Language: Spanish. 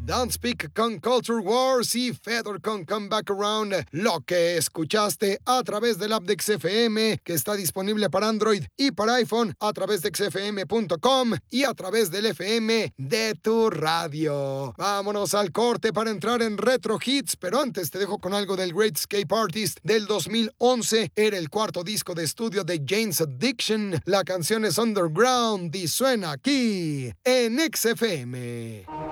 Don't Speak con Culture Wars y Fedor con Come Back Around, lo que escuchaste a través del app de XFM, que está disponible para Android y para iPhone a través de xfm.com y a través del FM de tu radio. Vámonos al corte para entrar en Retro Hits, pero antes te dejo con algo del Great Escape Artist del 2011. Era el cuarto disco de estudio de Jane's Addiction. La canción es Underground y suena aquí en XFM.